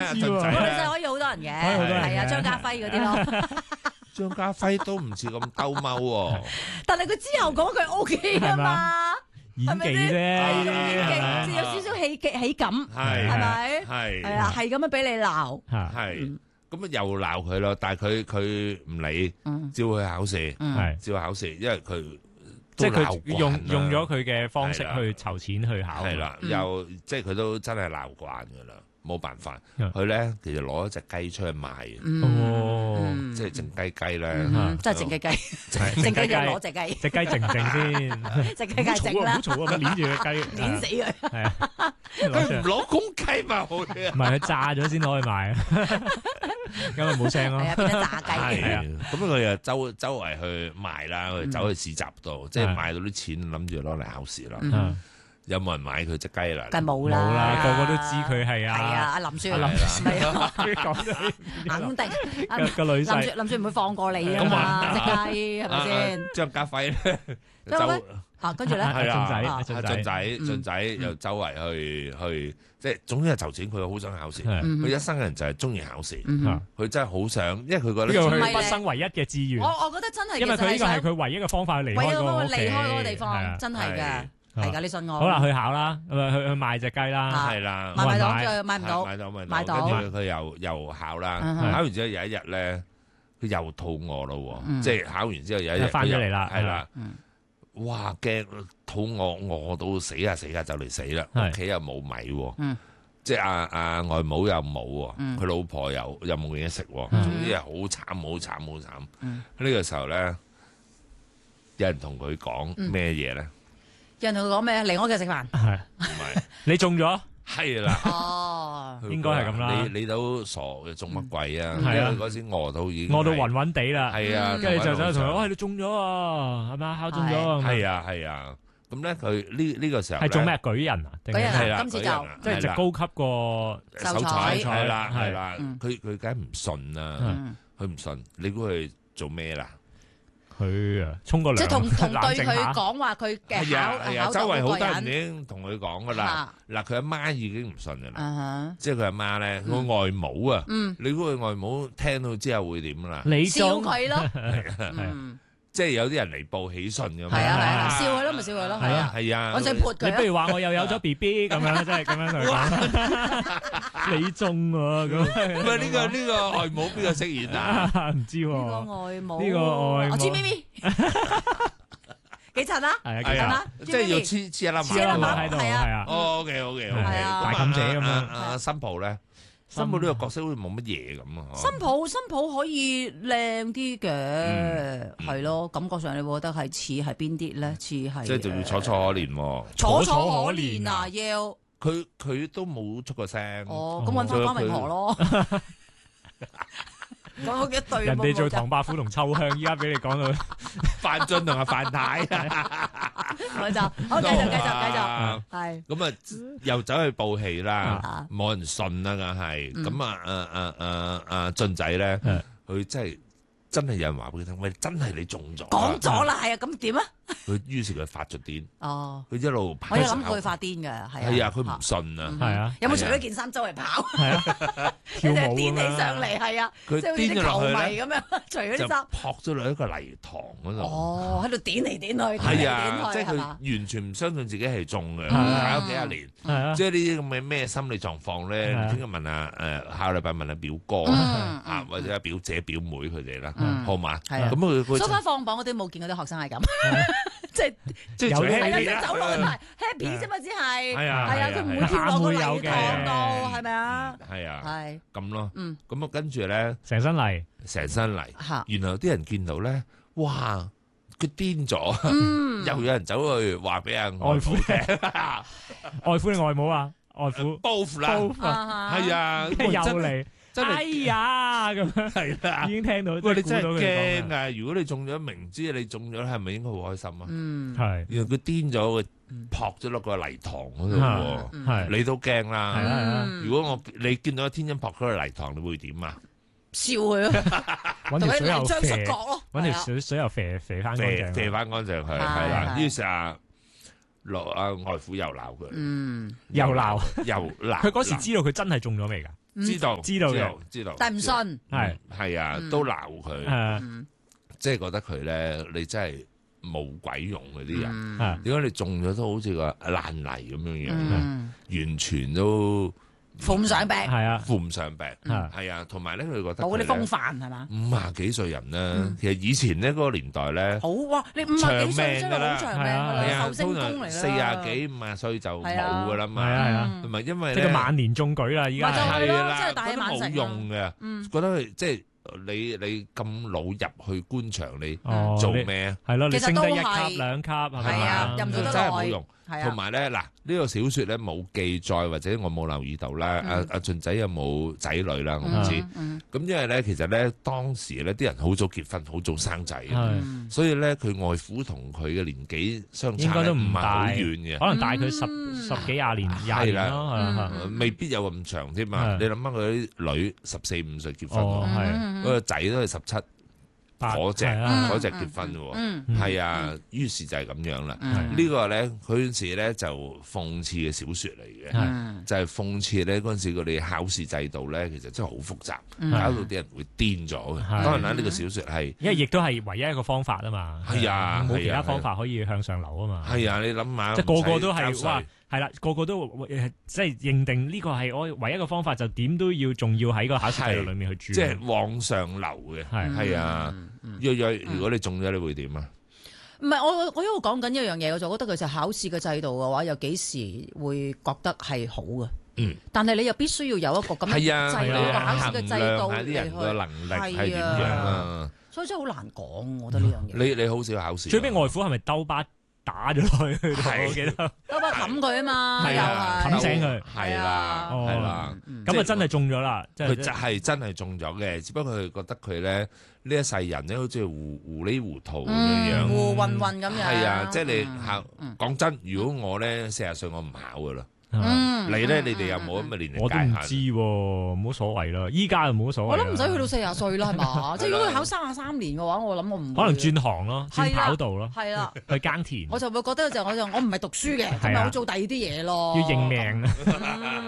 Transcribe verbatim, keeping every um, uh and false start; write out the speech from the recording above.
知喎。 女仔可以好多人嘅，係啊，張家輝嗰啲咯。 張家輝都唔似咁兜踎喎， 但係佢之後講佢 O K 噶嘛， 演技啫， 演技有少少喜劇喜感，係咪？ 係係啊，係咁樣俾你鬧， 係咁啊又鬧佢咯，但係佢佢唔理，照去考試， 係照考試，因為佢即係佢用用咗佢嘅方式去籌錢去考， 係啦，又即係佢都真係鬧慣噶啦。冇辦法，佢咧其實攞一隻雞出去賣， 哦， 即係靜雞雞咧， 即係靜雞雞，靜雞雞攞隻雞， 隻雞靜靜先， 隻雞雞靜啦， 好嘈啊！咪捏住隻雞， 捏死佢， 係啊， 佢唔攞公雞咪好啲啊， 唔係佢炸咗先攞去賣，咁咪冇聲咯， 係啊，變咗炸雞， 係啊，咁佢又周周圍去賣啦，佢走去市集度，即係賣到啲錢，諗住攞嚟考試啦。有冇人買佢隻雞啦？ 梗係冇啦， 個個都知佢係啊。 係啊，阿林雪， 林係啊， 講咗肯定個女林雪，林雪唔會放過你啊嘛，隻雞係咪先？ 張家輝咧就嚇，跟住咧， 係啊， 阿俊仔，俊仔又周圍去去，即係總之係籌錢，佢好想考試。佢一生人就係中意考試，佢真係好想，因為佢覺得呢個係畢生唯一嘅志願。 我我覺得真係， 因為佢呢個係佢唯一嘅方法去離開嗰個離開嗰個地方，真係嘅。係噶，你信我。 好啦，去考啦，去去去賣隻雞啦， 係啦， 買唔到，買唔到， 買到買到， 跟住佢又又考啦，考完之後有一日咧，佢又肚餓咯，即係考完之後有一日翻咗嚟啦， 係啦，哇驚肚餓餓到死啊死啊就嚟死啦，屋企又冇米，即係阿阿外母又冇，佢老婆又又冇嘢食，總之係好慘好慘好慘。呢個時候咧，有人同佢講咩嘢咧？ 有人同佢講咩？嚟我屋企食飯。 係唔係？你中咗？ 係啦。 哦， 應該係咁啦。 你你都傻嘅，中乜鬼啊？ 係啊， 嗰時餓到已經餓到暈暈地啦。 係啊， 跟住就走去同佢，喂，你中咗啊？係咪考中咗？ 係啊係啊。咁咧，佢呢呢個時候係做咩？舉人啊？ 舉人啊！今次就即係就高級過手彩，係啦係啦。佢佢梗係唔信啦，佢唔信。你估佢做咩啦？ 佢啊，沖個涼， 即係同同對佢講話，佢嘅考考周圍好多人已經同佢講噶啦。嗱，佢阿媽已經唔信噶啦，即係佢阿媽咧，個外母啊，你估佢外母聽到之後會點啦？ 你笑佢咯， 即係有啲人嚟報喜訊咁。 係啊係啊，笑佢咯，咪笑佢咯。 係啊係啊， 我想潑佢。 你不如話我又有咗 B B 咁樣，即係咁樣同佢講。你中喎咁。 喂，呢個呢個外母邊個飾演啊？ 唔知喎。 呢個外母。 呢個外母。 我朱咪咪。幾層啊？ 係啊，幾層啊？ 即係要黐黐一粒黐一粒喺度，係啊。 哦，OK OK OK。 大妗姐咁樣。 阿新抱咧？新抱呢個角色好似冇乜嘢咁啊！ 新抱新抱可以靚啲嘅，係咯，感覺上你會覺得係似係邊啲咧？似係即係仲要楚楚可憐喎， 楚楚可憐啊！要佢佢都冇出過聲。 哦，咁揾翻江明河咯。講一對。 人哋做唐伯虎同秋香，依家俾你講到范進同阿范太。 我就好繼續繼續繼續，係咁啊，又走去報喜啦，冇人信啦，梗係咁啊！誒誒誒誒，俊仔咧，佢真係真係有人話俾佢聽，喂，真係你中咗， 講咗啦，係啊，咁點啊？ 佢於是佢發咗癲， 哦， 佢一路我有諗過佢發癲嘅，係啊， 係啊，佢唔信啊， 係啊， 有冇除咗件衫周圍跑？ 係啊，跳舞癲起上嚟，係啊， 佢即係好似啲球迷咁樣，除咗啲衫， 撲咗落一個泥塘嗰度， 哦，喺度點嚟點去， 係啊，即係佢完全唔相信自己係中嘅，考咗幾廿年，即係呢啲咁嘅咩心理狀況咧？聽日問下誒，下個禮拜問下表哥啊，或者表姐表妹佢哋啦，好嘛？ 係啊， 咁佢佢收翻放榜嗰啲冇見嗰啲學生係咁。即係即係係啊，走落去埋 happy 啫嘛，只係係啊，佢唔會跳落個泥塘度，係咪啊？係啊， 係咁咯。嗯，咁啊，跟住咧， 成身泥， 成身泥。然後啲人見到咧，哇，佢癲咗，又有人走去話俾阿外父聽， 外父定外母啊？外父 both 啦，係啊， 又嚟。哎呀，咁樣係啦， 已經聽到。 喂，你真係驚啊！如果你中咗，明知你中咗，係咪應該好開心啊？ 嗯， 係。 然後佢癲咗，佢撲咗落個泥塘嗰度喎，係你都驚啦。係啊，如果我你見到天恩撲咗個泥塘，你會點啊？ 笑佢咯， 揾條水又將摔角咯， 揾條水水又肥肥翻乾淨， 肥翻乾淨佢係啦。於是啊，落阿外父又鬧佢， 嗯， 又鬧又鬧。 佢嗰時知道佢真係中咗未㗎？ 知道知道嘅， 知道， 但唔信， 係係啊，都鬧佢， 誒即係覺得佢咧，你真係冇鬼用嗰啲人， 誒點解你中咗都好似個爛泥咁樣樣， 嗯完全都扶唔上病， 係啊， 負唔上病， 嗯係啊，同埋咧佢覺得冇嗰啲風佢範係嘛？ 咧五廿幾歲人咧，其實以前咧嗰個年代咧。 好哇！你五十幾歲真係好長命係啊㗎啦， 係啊， 壽星通公嚟啦， 常四廿幾五廿歲就冇噶啦嘛， 係啊係啊， 同埋因為即係咧個萬年中舉啦，依家咪就係係咯係啦， 真係大覺得冇器晚成啊用嘅， 嗯覺得佢即係你你咁老入去官場，你哦你做咩啊？ 係咯，你其實都升得一係級兩級係咪係啊入唔到得真係耐冇用。 係啊， 同埋咧，嗱呢個小説咧冇記載，或者我冇留意到啦。阿阿俊仔有冇仔女啦？我唔知。 嗯咁因為咧，其實咧當時咧啲人好早結婚，好早生仔嘅， 係所以咧佢外父同佢嘅年紀相差咧應該都唔唔係好大遠嘅。 可能大佢十嗯十幾廿年廿係啦年咯，係啊呃未必有咁長添嘛。 係你諗下佢啲女十四五歲結婚哦喎， 係嗰個仔都係十七八嗰只係啊嗰只結婚喎。 嗯係啊，於是就係咁樣啦。 嗯呢個咧嗰陣時咧就諷刺嘅小説嚟嘅， 嗯就係諷刺咧嗰陣時佢哋考試制度咧，其實真係好複雜， 嗯搞到啲人會癲咗嘅。 係當然啦，呢個小説係因為亦都係唯一一個方法啊嘛， 係啊冇其他係啊方法可以向上流啊嘛， 係啊，你諗下， 即係個個都唔使交稅係哇，係啦，個個都誒即係認定呢個係我唯一嘅方法，就點都要仲要喺個考試制度裏面去即轉， 係往上流嘅。 係係啊，約約，如果你中咗，你會點啊？ 唔係，我我一路講緊一樣嘢，我就覺得其實考試嘅制度嘅話，又幾時會覺得係好嘅？ 嗯， 但係你又必須要有一個咁樣係啊， 嘅制度， 係啊一個考試嘅衡制度量下啲人嚟個能力係點樣係啊？ 所以真係好難講，我覺得呢樣嘢。 你你好少考試啊， 最尾外父係咪兜巴打咗落去？ 係我記得兜巴冚佢啊嘛，又係啊係冚醒佢係啦， 哦係啦。 咁啊，真係中咗啦，即係佢就係真係中咗嘅，只不過佢覺得佢咧呢一世人咧，好似糊糊裡糊塗咁樣樣。 糊混混咁樣。 係啊，即係你嗯考嗯講真，如果我咧四十歲，我唔考噶啦。 嗯你咧，你哋有冇咁嘅年齡我都唔界知限？ 喎，冇所謂啦。依家就冇所謂啦。 我諗唔使去到四十歲啦，係嘛？即係如果佢考三十三年嘅話，我諗我唔會可能轉行咯，轉係啦跑道咯， 係啦， 去耕田， 我就會覺得就我就我唔係讀書嘅，咁咪我做第二啲嘢咯。 要認命。 嗯